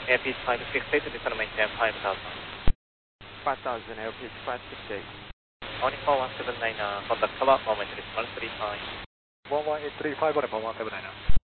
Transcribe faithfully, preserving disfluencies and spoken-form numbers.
Airspeed five six eight, descend maintain five thousand. five thousand, airspeed five six eight. Morning four one seven nine, uh, contact cover, moment is one three five. one one eight three five on one one seven nine.